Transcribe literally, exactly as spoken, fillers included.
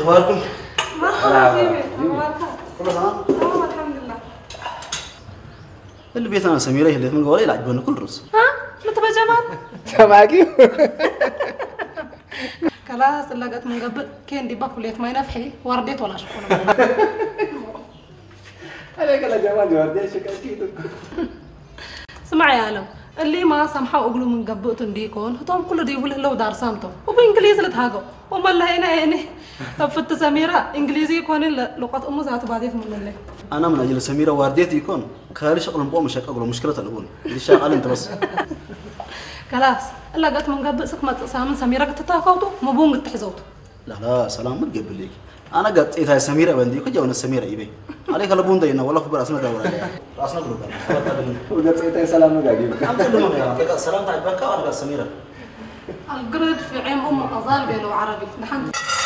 اخباركم؟ مرحبا حبيبي اخبارك؟ كله تمام؟ تمام الحمد لله. اللي بيت انا سميره اللي من قولي يلعبون كل رز. ها؟ متى بجمال؟ سامعكي؟ خلاص لقيت من قبل كان دي باكليت ما ينفحي ورديت ولا شكونه. عليك يا جمال ورديت شكاكيتك. اسمع يا علم اللي ما سامحوا اقولوا من قبل تنديكون هتوم كل دي يقول له دار سامتو وبانجليزي لتهاجو وما لها هنا يعني طب فت سميره انجليزي يكون لغه ام ذات بعدين من اللي انا من اجل سميره وارديت يكون خالي شغل بقوم مش اقول مشكله الاول اللي شغال انت بس خلاص لقيت من قبل سكمت سامن سميره تتاكوتو مبون تحزوتو لا لا سلام ما تقبل ليك انا قلت ايه سميره بندي كجا سميره ايبي عليك لا بون دينا ولا خبر اسنا دور عليها راسنا جروب وقلت ايه سلام نقاقي عم تقول لهم يا عم سلام تاع بكا وانا سميره القرد في عين ام اظال قالوا عربي نحن